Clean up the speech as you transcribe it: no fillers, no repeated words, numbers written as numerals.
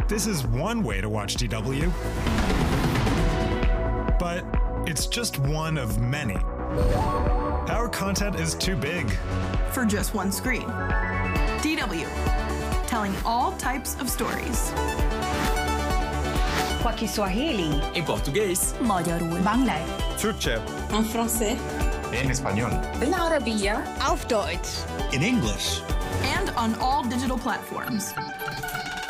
This is one way to watch DW, but it's just one of many. Our content is too big for just one screen. DW, telling all types of stories. Kwa Kiswahili, en portugués, magyarul, Bangla, Turkce, en français, en español, بالعربية, auf Deutsch, in English, and on all digital platforms.